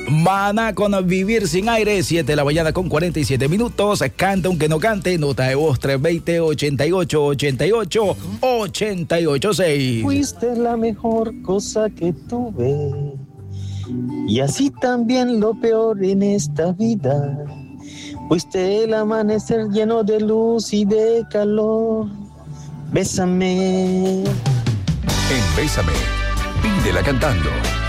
Maná con Vivir Sin Aire, 7 de la mañana con 47 minutos. Canta aunque no cante, nota de voz 320-88-88-886. Fuiste la mejor cosa que tuve, y así también lo peor en esta vida. Fuiste el amanecer lleno de luz y de calor. Bésame. En Bésame, pídela cantando.